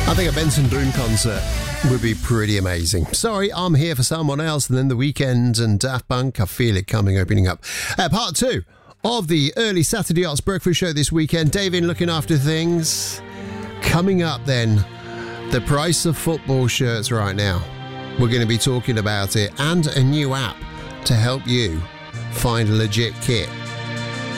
I think a Benson Boone concert would be pretty amazing. Sorry, I'm here for someone else, and then The Weeknd and Daft Punk. I feel it coming, opening up. Part 2 of the early Saturday Arts Breakfast Show this weekend. David looking after things. Coming up then, the price of football shirts right now. We're going to be talking about it and a new app to help you find a legit kit